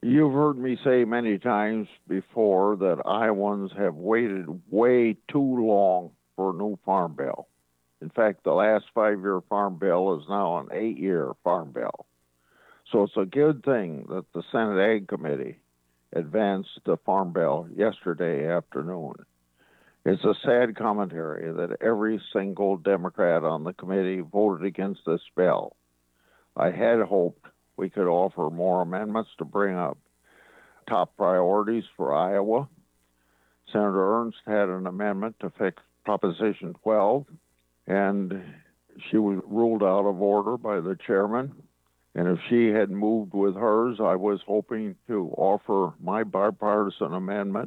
You've heard me say many times before that Iowans have waited way too long for a new farm bill. In fact, the last 5 year farm bill is now an 8 year farm bill. So it's a good thing that the Senate Ag Committee advanced the farm bill yesterday afternoon. It's a sad commentary that every single Democrat on the committee voted against this bill. I had hoped we could offer more amendments to bring up top priorities for Iowa. Senator Ernst had an amendment to fix Proposition 12, and she was ruled out of order by the chairman. And if she had moved with hers, I was hoping to offer my bipartisan amendment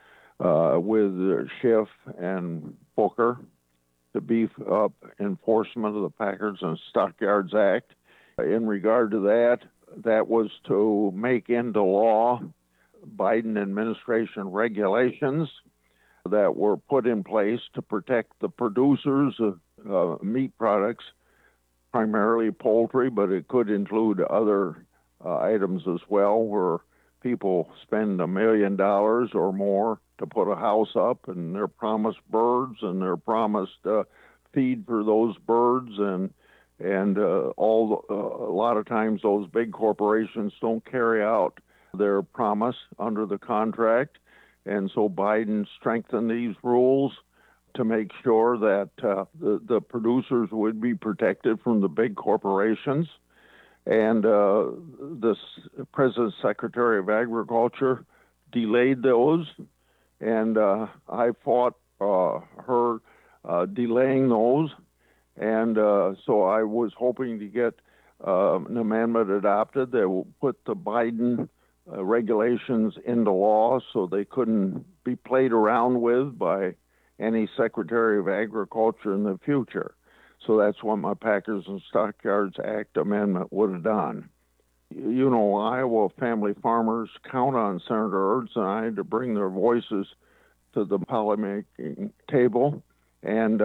with Schiff and Booker to beef up enforcement of the Packers and Stockyards Act. In regard to that, that was to make into law Biden administration regulations that were put in place to protect the producers of meat products, primarily poultry, but it could include other items as well, where people spend $1 million or more to put a house up, and they're promised birds, and they're promised feed for those birds, and a lot of times those big corporations don't carry out their promise under the contract, and so Biden strengthened these rules to make sure that the producers would be protected from the big corporations. And the President's Secretary of Agriculture delayed those, and I fought her delaying those. And so I was hoping to get an amendment adopted that will put the Biden regulations into law so they couldn't be played around with by any Secretary of Agriculture in the future. So that's what my Packers and Stockyards Act amendment would have done. You know, Iowa family farmers count on Senator Ernst and I to bring their voices to the policymaking table. And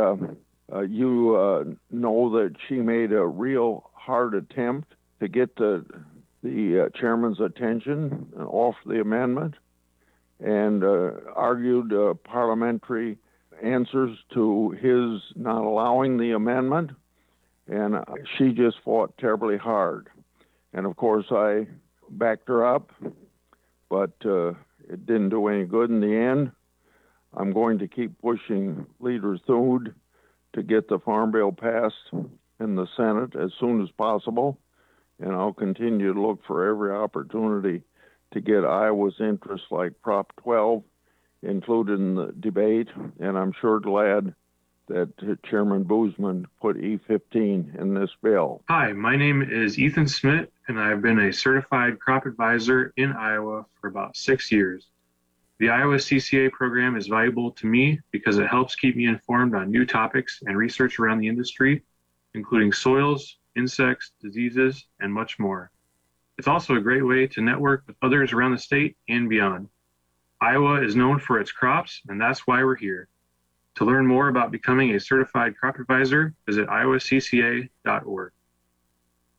you know that she made a real hard attempt to get the chairman's attention off the amendment, and argued parliamentary answers to his not allowing the amendment, and she just fought terribly hard. And of course I backed her up, but it didn't do any good in the end. I'm going to keep pushing Leader Thune to get the Farm Bill passed in the Senate as soon as possible, and I'll continue to look for every opportunity to get Iowa's interests, like Prop 12, included in the debate, and I'm sure glad that Chairman Boozman put E15 in this bill. Hi, my name is Ethan Smith, and I've been a certified crop advisor in Iowa for about 6 years. The Iowa CCA program is valuable to me because it helps keep me informed on new topics and research around the industry, including soils, insects, diseases, and much more. It's also a great way to network with others around the state and beyond. Iowa is known for its crops, and that's why we're here. To learn more about becoming a certified crop advisor, visit iowacca.org.